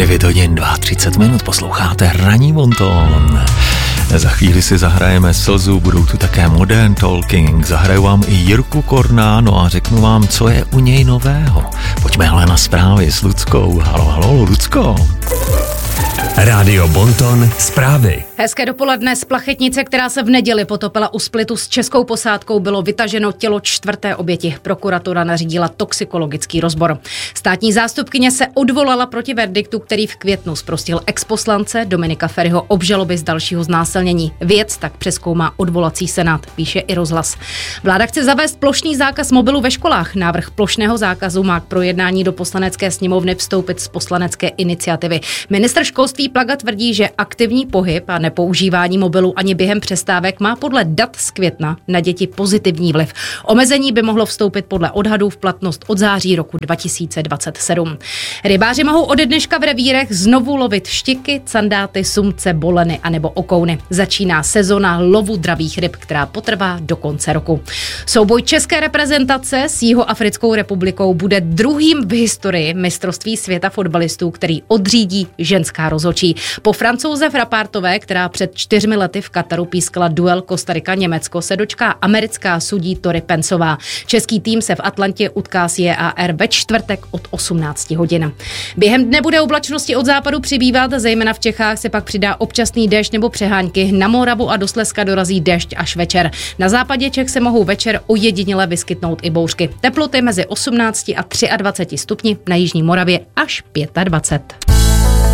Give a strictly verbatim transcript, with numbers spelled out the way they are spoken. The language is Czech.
devět hodin třicet dva minut, posloucháte Ranní bonton. Za chvíli si zahrajeme Slzu, budou tu také Modern Talking, zahraju vám i Jirku Korná, no a řeknu vám, co je u něj nového. Pojďme ale na zprávy s Luckou. Halo, halo, Lucko. Rádio Bonton, zprávy. Hezké dopoledne. Z plachetnice, která se v neděli potopila u Splitu s českou posádkou, bylo vytaženo tělo čtvrté oběti. Prokuratura nařídila toxikologický rozbor. Státní zástupkyně se odvolala proti verdiktu, který v květnu zprostil exposlance Dominika Feriho obžaloby z dalšího znásilnění. Věc tak přezkoumá odvolací senát, píše i Rozhlas. Vláda chce zavést plošný zákaz mobilu ve školách. Návrh plošného zákazu má k projednání do Poslanecké sněmovny vstoupit z poslanecké iniciativy. Ministr školství Plaga tvrdí, že aktivní pohyb a nepoužívání mobilu ani během přestávek má podle dat z května na děti pozitivní vliv. Omezení by mohlo vstoupit podle odhadů v platnost od září roku dva tisíce dvacet sedm. Rybáři mohou ode dneška v revírech znovu lovit štiky, candáty, sumce, boleny anebo okouny. Začíná sezona lovu dravých ryb, která potrvá do konce roku. Souboj české reprezentace s Jihoafrickou republikou bude druhým v historii mistrovství světa fotbalistů, který odřídí ženská rozhodčí. Po Francouze Frappártové, která před čtyřmi lety v Kataru pískala duel Kostarika-Německo, se dočká americká sudí Tori Pensová. Český tým se v Atlantě utká s J A R ve čtvrtek od osmnáct hodin. Během dne bude oblačnosti od západu přibývat, zejména v Čechách se pak přidá občasný déšť nebo přehánky. Na Moravu a do Slezska dorazí déšť až večer. Na západě Čech se mohou večer ojediněle vyskytnout i bouřky. Teploty mezi osmnácti a dvaceti třemi stupni, na jižní Moravě až dvacet pět.